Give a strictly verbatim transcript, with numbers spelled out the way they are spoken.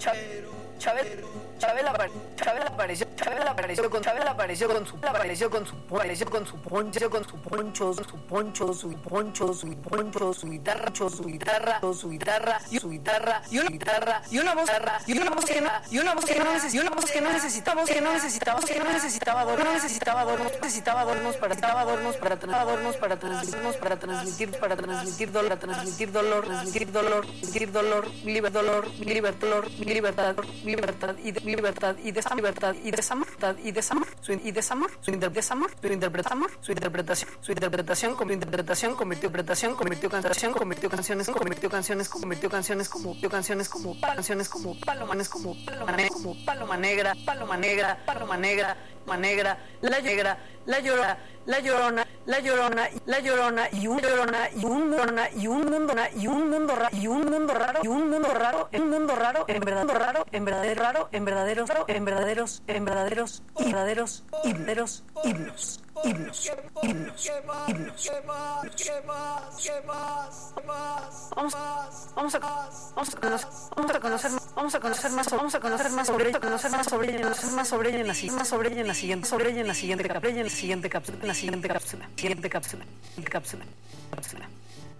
Chávez, Chávez apareció, Chávez apareció, Chávez apareció con Chávez apareció con su apareció con su apareció con su poncho, con su poncho, su poncho, su poncho, su poncho, su guitarra, su guitarra, su guitarra, su guitarra, y una guitarra, y una voz, y una voz que no, y una voz que no necesitaba, una voz que no necesitaba, que no necesitaba, que no necesitaba adornos, no necesitaba adornos, necesitaba adornos para necesitaba adornos para adornos para transmitirnos, para transmitir, para transmitir dolor, transmitir dolor, transmitir dolor, transmitir dolor, liber dolor, liber dolor, libertad, libertad y de libertad y desamor, libertad y desamor, y desamor, su y desamor, su interpretación, su interpretación, su interpretación, su interpretación, como interpretación, convirtió interpretación, convirtió canción, convirtió canciones, convirtió canciones, convirtió canciones como canciones como canciones como palomanes como paloma negra, como paloma negra, paloma negra, paloma negra, paloma negra, la negra, la llorona, la llorona, la llorona, la llorona y un llorona y un llorona y un mundo y un mundo raro y un mundo raro y un mundo raro, un mundo raro, en verdad raro, en verdadero raro, en verdaderos en verdaderos, en verdaderos y verdaderos himnos, himnos, himnos, himnos, himnos. Vamos, vamos a, vamos a conocer, vamos a conocer, vamos a conocer más, vamos a conocer más sobre ella, conocer más sobre ella, conocer más sobre ella en la siguiente, más sobre ella en la siguiente, sobre ella en la siguiente cápsula, en la siguiente cápsula, en la siguiente cápsula, siguiente cápsula, siguiente cápsula, cápsula.